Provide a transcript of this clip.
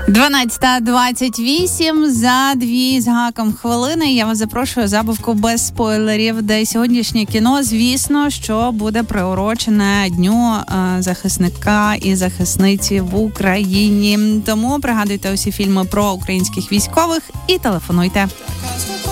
12:28, за 2 з гаком хвилини. Я вас запрошую забавку без спойлерів, де сьогоднішнє кіно, звісно, що буде приурочене Дню захисника і захисниці в Україні. Тому пригадуйте усі фільми про українських військових і телефонуйте.